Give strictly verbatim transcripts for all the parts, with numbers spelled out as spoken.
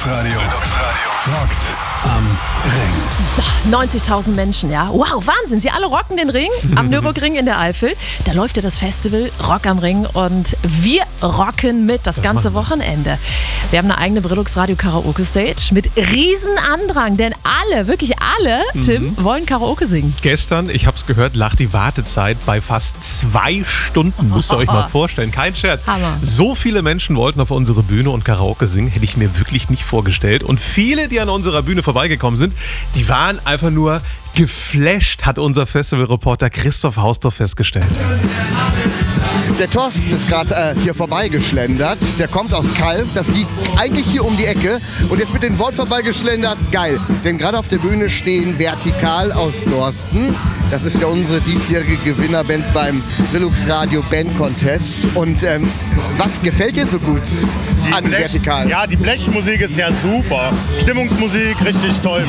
Relax-Radio. Relax-Radio. Rockt am Ring. So, neunzigtausend Menschen, ja. Wow, Wahnsinn. Sie alle rocken den Ring am Nürburgring in der Eifel. Da läuft ja das Festival Rock am Ring und wir rocken mit das, das ganze Wochenende. Wir haben eine eigene Brillux Radio Karaoke Stage mit riesen Andrang, denn alle, wirklich alle, Tim, mhm. wollen Karaoke singen. Gestern, ich habe es gehört, lag die Wartezeit bei fast zwei Stunden. Müsst ihr euch mal vorstellen. Kein Scherz. Hammer. So viele Menschen wollten auf unsere Bühne und Karaoke singen, hätte ich mir wirklich nicht vorgestellt. Und viele, die an unserer Bühne vorbeigekommen sind, die waren einfach nur geflasht, hat unser Festivalreporter Christoph Hausdorf festgestellt. Der Thorsten ist gerade äh, hier vorbeigeschlendert. Der kommt aus Kalf. Das liegt eigentlich hier um die Ecke. Und jetzt mit dem Wort vorbeigeschlendert. Geil. Denn gerade auf der Bühne stehen Vertikal aus Dorsten. Das ist ja unsere diesjährige Gewinnerband beim Brillux Radio Band Contest. Und ähm, was gefällt dir so gut die an Blech, Vertikal? Ja, die Blechmusik ist ja super. Stimmungsmusik, richtig toll.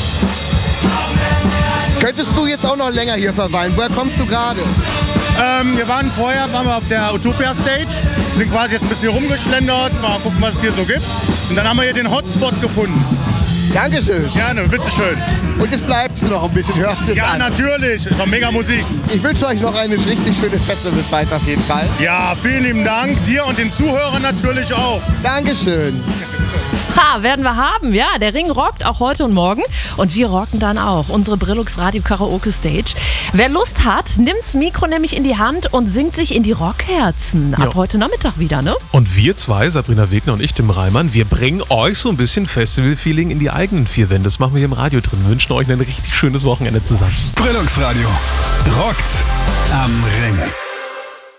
Könntest du jetzt auch noch länger hier verweilen? Woher kommst du gerade? Ähm, wir waren vorher waren wir auf der Utopia Stage, sind quasi jetzt ein bisschen rumgeschlendert, mal gucken, was es hier so gibt. Und dann haben wir hier den Hotspot gefunden. Dankeschön. Gerne, bitteschön. Und jetzt bleibst du noch ein bisschen, hörst du es Ja, an. natürlich, ist doch mega Musik. Ich wünsche euch noch eine richtig schöne Festivalzeit auf jeden Fall. Ja, vielen lieben Dank. Dir und den Zuhörern natürlich auch. Dankeschön. Ha, werden wir haben, ja. Der Ring rockt auch heute und morgen. Und wir rocken dann auch unsere Brillux Radio Karaoke Stage. Wer Lust hat, nimmt's Mikro nämlich in die Hand und singt sich in die Rockherzen. Ab Ja. heute Nachmittag wieder, ne? Und wir zwei, Sabrina Wegner und ich, Tim Reimann, wir bringen euch so ein bisschen Festival-Feeling in die eigenen vier Wände. Das machen wir hier im Radio drin. Wir wünschen euch ein richtig schönes Wochenende zusammen. Brillux Radio. Rockt am Ring.